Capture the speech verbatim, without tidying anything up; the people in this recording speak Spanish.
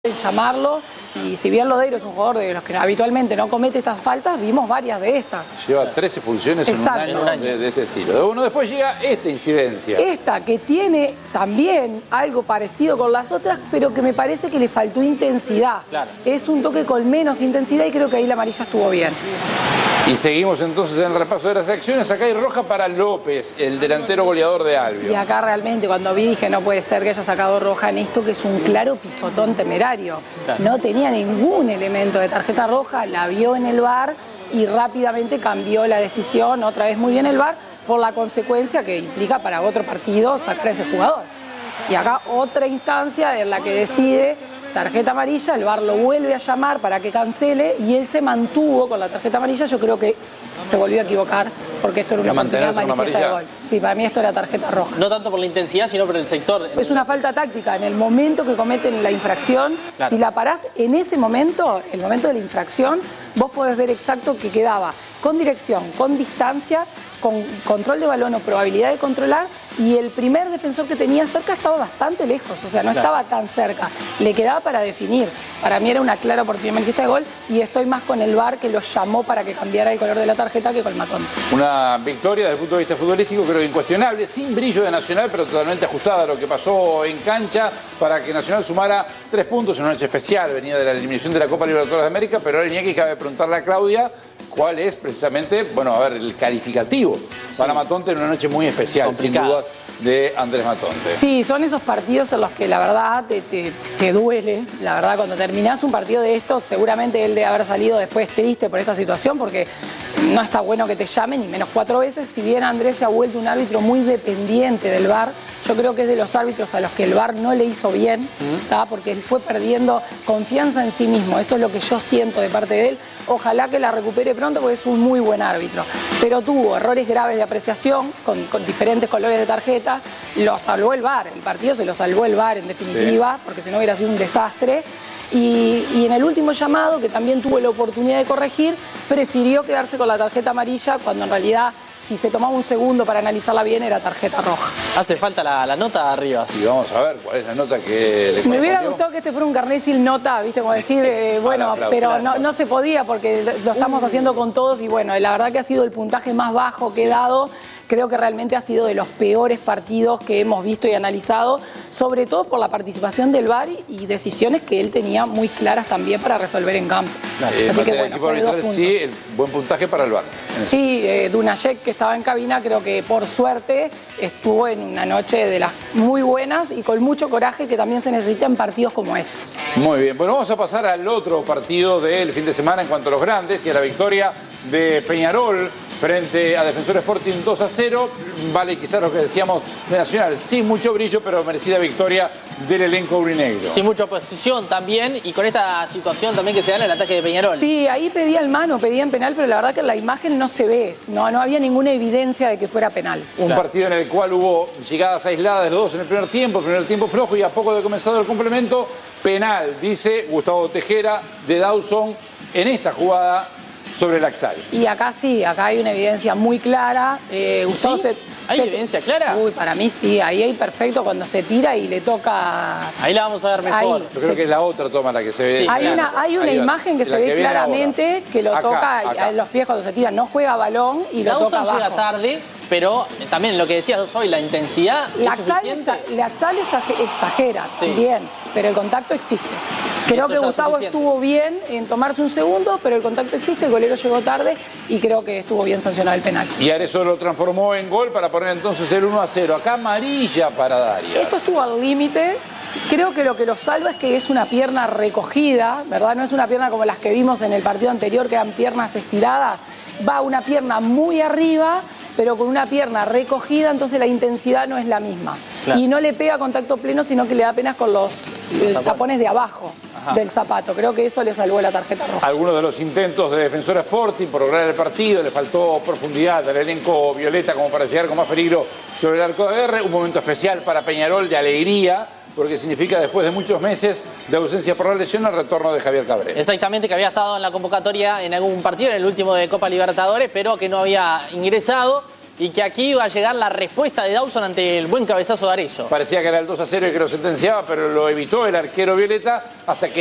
llamarlo, y si bien Lodeiro es un jugador de los que habitualmente no comete estas faltas, vimos varias de estas. Lleva tres expulsiones en un año, un año. De, de este estilo. Uno después llega esta incidencia. Esta que tiene también algo parecido con las otras, pero que me parece que le faltó intensidad. Claro. Es un toque con menos intensidad y creo que ahí la amarilla estuvo bien. Y seguimos entonces en el repaso de las acciones. Acá hay roja para López, el delantero goleador de Albion. Y acá realmente cuando vi dije no puede ser que haya sacado roja en esto, que es un claro pisotón temerario. Claro. No tenía ningún elemento de tarjeta roja, la vio en el V A R y rápidamente cambió la decisión, otra vez muy bien el V A R, por la consecuencia que implica para otro partido sacar a ese jugador. Y acá otra instancia en la que decide tarjeta amarilla, el V A R lo vuelve a llamar para que cancele y él se mantuvo con la tarjeta amarilla. Yo creo que se volvió a equivocar porque esto era una oportunidad manifiesta de gol. Sí, para mí esto era tarjeta roja. No tanto por la intensidad, sino por el sector. Es una falta táctica. En el momento que cometen la infracción, Claro. si la parás en ese momento, el momento de la infracción, vos podés ver exacto que quedaba con dirección, con distancia, con control de balón o probabilidad de controlar, y el primer defensor que tenía cerca estaba bastante lejos, o sea, no Claro. estaba tan cerca. Le quedaba para definir. Para mí era una clara oportunidad manifiesta de gol y estoy más con el V A R que lo llamó para que cambiara el color de la tarjeta que con Matón. Una victoria desde el punto de vista futbolístico, creo que incuestionable, sin brillo de Nacional, pero totalmente ajustada a lo que pasó en cancha para que Nacional sumara tres puntos en una noche especial. Venía de la eliminación de la Copa Libertadores de América, pero ahora Iñaki cabe preguntarle a Claudia cuál es precisamente, bueno, a ver, el calificativo Sí. para Matonte en una noche muy especial, Complicada. sin dudas, de Andrés Matonte. Sí, son esos partidos en los que la verdad te, te, te duele. La verdad, cuando terminás un partido de estos, seguramente él debe haber salido después triste por esta situación, porque no está bueno que te llamen, ni menos cuatro veces. Si bien Andrés se ha vuelto un árbitro muy dependiente del V A R, yo creo que es de los árbitros a los que el V A R no le hizo bien, ¿tá? Porque él fue perdiendo confianza en sí mismo. Eso es lo que yo siento de parte de él. Ojalá que la recupere pronto, porque es un muy buen árbitro. Pero tuvo errores graves de apreciación, con, con diferentes colores de tarjeta. Lo salvó el V A R, el partido se lo salvó el V A R en definitiva, sí, porque si no hubiera sido un desastre. Y, y en el último llamado, que también tuvo la oportunidad de corregir, prefirió quedarse con la tarjeta amarilla, cuando en realidad, si se tomaba un segundo para analizarla bien, era tarjeta roja. Hace falta la, la nota, Rivas. Y vamos a ver cuál es la nota que le Me hubiera correspondió. gustado que este fuera un carnet sin nota, ¿viste? Como decir, eh, bueno, flauta, pero claro. no, no se podía porque lo, lo estamos haciendo con todos y bueno, la verdad que ha sido el puntaje más bajo que he dado. Creo que realmente ha sido de los peores partidos que hemos visto y analizado, sobre todo por la participación del V A R y decisiones que él tenía muy claras también para resolver en campo. Eh, Así que el bueno, equipo fue de dos arbitral, puntos. sí, el buen puntaje para el V A R. Sí, eh, Dunajec, que estaba en cabina, creo que por suerte estuvo en una noche de las muy buenas y con mucho coraje, que también se necesita en partidos como estos. Muy bien, bueno, vamos a pasar al otro partido del fin de semana en cuanto a los grandes y a la victoria de Peñarol frente a Defensor Sporting dos a cero. Vale, quizás lo que decíamos de Nacional, sin mucho brillo, pero merecida victoria del elenco aurinegro. Sin mucha oposición también, y con esta situación también que se da en el ataque de Peñarol. Sí, ahí pedían mano, pedían penal, pero la verdad que en la imagen no se ve, no, no había ninguna evidencia de que fuera penal. Un Claro. partido en el cual hubo llegadas aisladas de los dos en el primer tiempo, el primer tiempo flojo, y a poco de comenzado el complemento, penal, dice Gustavo Tejera, de Dawson, en esta jugada sobre el Axal. Y acá sí, acá hay una evidencia muy clara. Eh, Gustavo ¿Sí? se- ¿Hay se- evidencia clara? Uy, para mí sí, ahí hay perfecto cuando se tira y le toca. Ahí la vamos a ver mejor. Ahí. Yo creo Se- que es la otra toma la que se ve. Sí, Hay claro. una, hay una Ahí va. imagen que La se ve viene claramente ahora. que lo Acá, toca acá. en los pies cuando se tira. No juega balón y lo toca Dawson abajo. llega tarde, pero también lo que decías hoy, la intensidad La es Axal, suficiente. exa- la Axal exa- exagera, Sí. bien, pero el contacto existe. Creo Eso que ya es Gustavo suficiente. estuvo bien en tomarse un segundo, pero el contacto existe, el golero llegó tarde y creo que estuvo bien sancionado el penal. Y Arezzo lo transformó en gol para poner entonces el uno a cero. Acá amarilla para Darias. Esto estuvo al límite. Creo que lo que lo salva es que es una pierna recogida, ¿verdad? No es una pierna como las que vimos en el partido anterior, que eran piernas estiradas. Va una pierna muy arriba, pero con una pierna recogida, entonces la intensidad no es la misma. Claro. Y no le pega contacto pleno, sino que le da apenas con los eh, tapones de abajo Ajá. del zapato. Creo que eso le salvó la tarjeta roja. Algunos de los intentos de Defensor Sporting por lograr el partido, le faltó profundidad al elenco violeta como para llegar con más peligro sobre el arco de guerra. Un momento especial para Peñarol de alegría, porque significa después de muchos meses de ausencia por la lesión el retorno de Javier Cabrera. Exactamente, que había estado en la convocatoria en algún partido, en el último de Copa Libertadores, pero que no había ingresado. y que aquí iba a llegar la respuesta de Dawson ante el buen cabezazo de Arezzo. Parecía que era el dos a cero y que lo sentenciaba, pero lo evitó el arquero violeta hasta que